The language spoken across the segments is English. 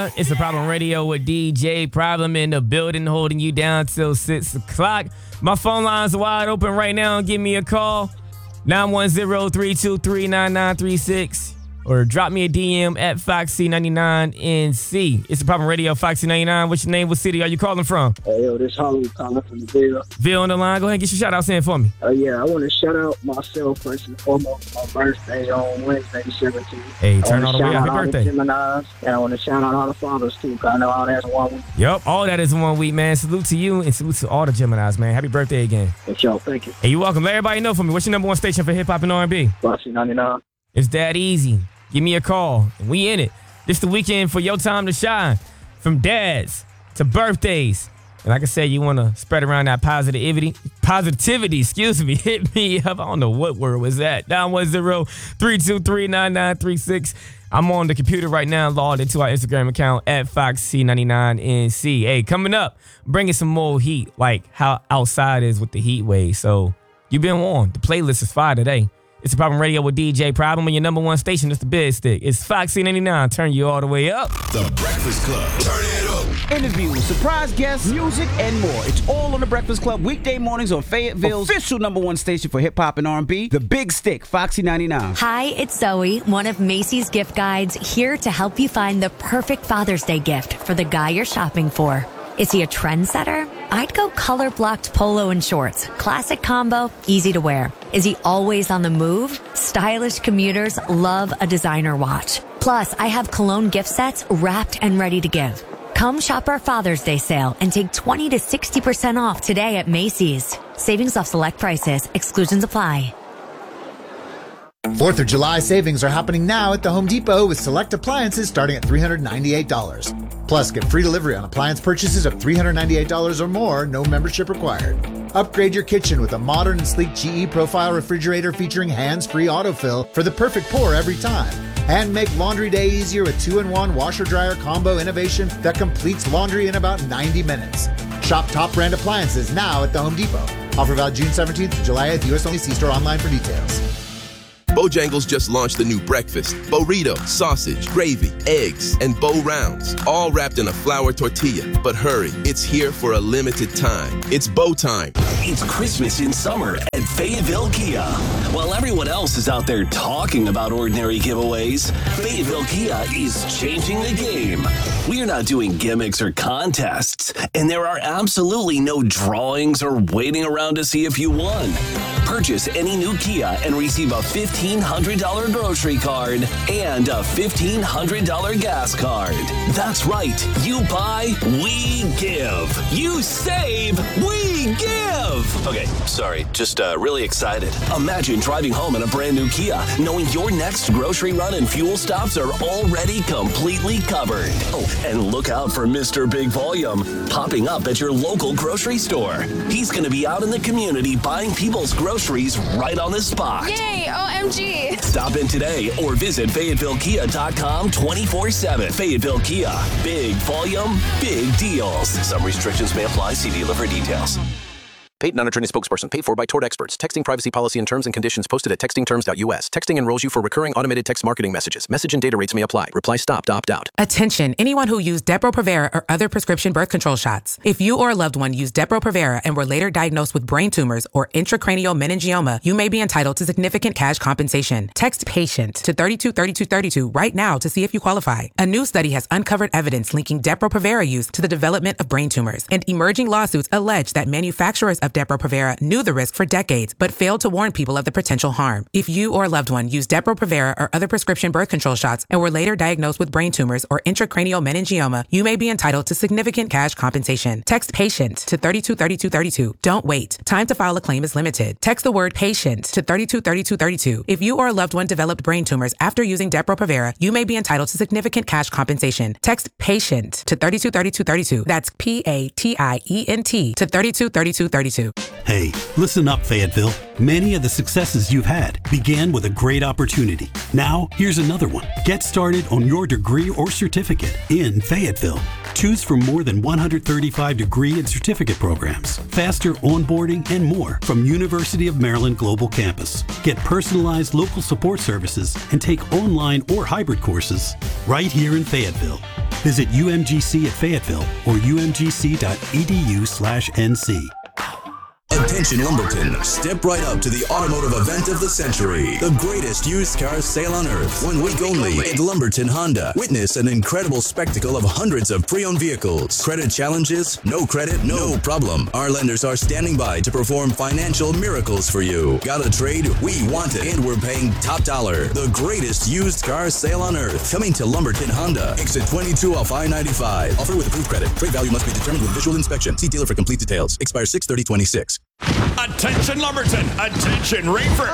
99. It's a Problem Radio with DJ Problem in the building, holding you down till 6 o'clock. My phone lines are wide open right now. Give me a call, 910-323-9936. Or drop me a DM at Foxy99NC. It's a Problem Radio, Foxy99. What's your name? What city are you calling from? Hey, yo, this Holly calling from the Ville. Ville on the line. Go ahead and get your shout-outs in for me. Yeah, I want to shout out myself first and foremost. My birthday on Wednesday, the 17th. Hey, turn all the way up. Happy birthday. Geminis, and I want to shout out all the fathers, too, because I know all that's 1 week. Yep, all that is 1 week, man. Salute to you and salute to all the Geminis, man. Happy birthday again. Thank you. Thank you. Hey, you're welcome. Let everybody know for me. What's your number one station for hip-hop and R&B? Foxy 99. It's that easy. Give me a call, and we in it. This the weekend for your time to shine. From dads to birthdays. And like I said, you want to spread around that positivity, hit me up. I don't know what word was that. 910-323-9936. I'm on the computer right now, logged into our Instagram account at Foxy99NC. Hey, coming up, bringing some more heat, like how outside is with the heat wave. So you've been warned. The playlist is fire today. It's a Problem Radio with DJ Problem, and your number one station is the Big Stick. It's Foxy99. Turn you all the way up. The Breakfast Club. Turn it up. Interviews, surprise guests, music, and more. It's all on the Breakfast Club weekday mornings on Fayetteville's official number one station for hip hop and R&B, the Big Stick, Foxy99. Hi, it's Zoe, one of Macy's gift guides, here to help you find the perfect Father's Day gift for the guy you're shopping for. Is he a trendsetter? I'd go color-blocked polo and shorts. Classic combo, easy to wear. Is he always on the move? Stylish commuters love a designer watch. Plus, I have cologne gift sets wrapped and ready to give. Come shop our Father's Day sale and take 20 to 60% off today at Macy's. Savings off select prices. Exclusions apply. 4th of July savings are happening now at the Home Depot with select appliances starting at $398. Plus, get free delivery on appliance purchases of $398 or more, no membership required. Upgrade your kitchen with a modern and sleek GE Profile refrigerator featuring hands-free autofill for the perfect pour every time. And make laundry day easier with 2-in-1 washer-dryer combo innovation that completes laundry in about 90 minutes. Shop top brand appliances now at the Home Depot. Offer valid June 17th to July 8th. U.S. only. See store online for details. Bojangles just launched the new breakfast. Burrito, sausage, gravy, eggs, and Bo Rounds, all wrapped in a flour tortilla. But hurry, it's here for a limited time. It's Bo time. It's Christmas in summer at Fayetteville Kia. While everyone else is out there talking about ordinary giveaways, Fayetteville Kia is changing the game. We are not doing gimmicks or contests, and there are absolutely no drawings or waiting around to see if you won. Purchase any new Kia and receive a $1,500 grocery card and a $1,500 gas card. That's right. You buy, we give. You save, we give. Okay, sorry. Just really excited. Imagine driving home in a brand new Kia, knowing your next grocery run and fuel stops are already completely covered. Oh, and look out for Mr. Big Volume popping up at your local grocery store. He's going to be out in the community buying people's groceries right on the spot. Yay, OMG. Stop in today or visit FayettevilleKia.com 24/7. Fayetteville Kia. Big volume, big deals. Some restrictions may apply. See dealer for details. Paid non-attorney spokesperson. Paid for by Tort Experts. Texting privacy policy and terms and conditions posted at textingterms.us. Texting enrolls you for recurring automated text marketing messages. Message and data rates may apply. Reply stop to opt out. Attention, anyone who used Depo-Provera or other prescription birth control shots. If you or a loved one used Depo-Provera and were later diagnosed with brain tumors or intracranial meningioma, you may be entitled to significant cash compensation. Text PATIENT to 323232 right now to see if you qualify. A new study has uncovered evidence linking Depo-Provera use to the development of brain tumors, and emerging lawsuits allege that manufacturers of Depo-Provera knew the risk for decades, but failed to warn people of the potential harm. If you or a loved one used Depo-Provera or other prescription birth control shots and were later diagnosed with brain tumors or intracranial meningioma, you may be entitled to significant cash compensation. Text PATIENT to 323232. Don't wait. Time to file a claim is limited. Text the word PATIENT to 323232. If you or a loved one developed brain tumors after using Depo-Provera, you may be entitled to significant cash compensation. Text PATIENT to 323232. That's PATIENT to 323232. Hey, listen up, Fayetteville. Many of the successes you've had began with a great opportunity. Now, here's another one. Get started on your degree or certificate in Fayetteville. Choose from more than 135 degree and certificate programs, faster onboarding, and more from University of Maryland Global Campus. Get personalized local support services and take online or hybrid courses right here in Fayetteville. Visit UMGC at Fayetteville or umgc.edu/NC. Attention Lumberton, step right up to the automotive event of the century. The greatest used car sale on earth. 1 week only at Lumberton Honda. Witness an incredible spectacle of hundreds of pre-owned vehicles. Credit challenges? No credit? No problem. Our lenders are standing by to perform financial miracles for you. Got a trade? We want it. And we're paying top dollar. The greatest used car sale on earth. Coming to Lumberton Honda. Exit 22 off I-95. Offer with approved credit. Trade value must be determined with visual inspection. See dealer for complete details. Expires 6/30/26. Attention Lumberton, attention Rainford.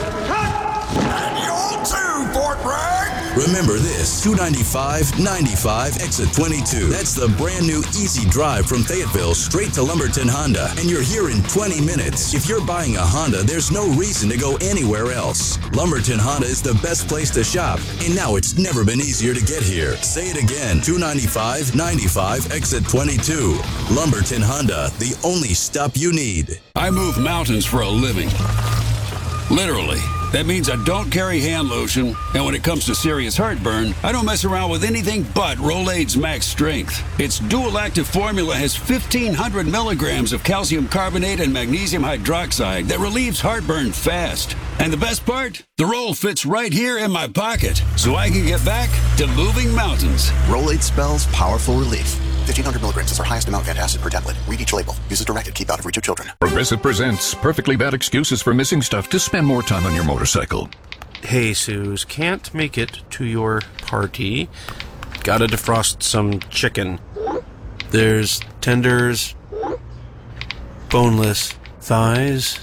And you too, Fort Bragg. Remember this, 295-95, exit 22. That's the brand new easy drive from Fayetteville straight to Lumberton Honda. And you're here in 20 minutes. If you're buying a Honda, there's no reason to go anywhere else. Lumberton Honda is the best place to shop. And now it's never been easier to get here. Say it again, 295-95, exit 22. Lumberton Honda, the only stop you need. I move mountains for a living. Literally. That means I don't carry hand lotion, and when it comes to serious heartburn, I don't mess around with anything but Rolaids Max Strength. Its dual-active formula has 1,500 milligrams of calcium carbonate and magnesium hydroxide that relieves heartburn fast. And the best part? The roll fits right here in my pocket, so I can get back to moving mountains. Rolaids spells powerful relief. 1,500 milligrams is our highest amount of antacid per tablet. Read each label. Use as directed. Keep out of reach of children. Progressive presents perfectly bad excuses for missing stuff to spend more time on your motorcycle. Hey, Suze, can't make it to your party. Gotta defrost some chicken. There's tenders, boneless thighs.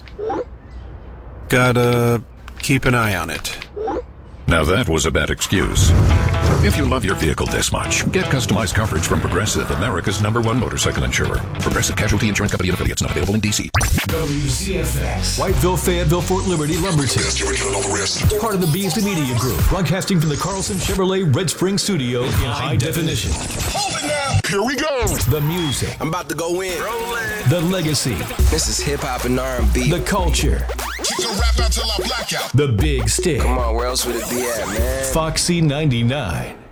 Gotta keep an eye on it. Now that was a bad excuse. If you love your vehicle this much, get customized coverage from Progressive, America's #1 motorcycle insurer. Progressive Casualty Insurance Company and affiliates, not available in D.C. WCFX. Whiteville, Fayetteville, Fort Liberty, Lumberton. Part of the Beasley Media Group, broadcasting from the Carlson Chevrolet Red Spring Studio in high definition. Hold it now. Here we go. The music. I'm about to go in. The legacy. This is hip-hop and R&B. The culture. Keep your rap out till I black out. The Big Stick. Come on, where else would it be at, man? Foxy 99.